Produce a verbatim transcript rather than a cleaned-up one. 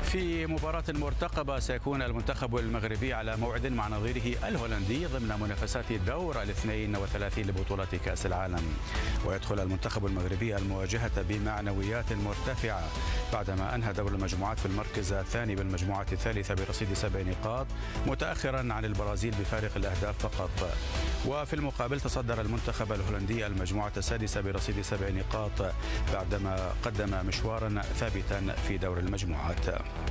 في مباراة مرتقبة سيكون المنتخب المغربي على موعد مع نظيره الهولندي ضمن منافسات الدور الاثنين وثلاثين لبطولة كأس العالم. ويدخل المنتخب المغربي المواجهة بمعنويات مرتفعة بعدما أنهى دور المجموعات في المركز الثاني بالمجموعة الثالثة برصيد سبع نقاط متأخرا عن البرازيل بفارق الأهداف فقط. وفي المقابل تصدر المنتخب الهولندي المجموعة السادسة برصيد سبع نقاط بعدما قدم مشوارا ثابتا في دور المجموعات.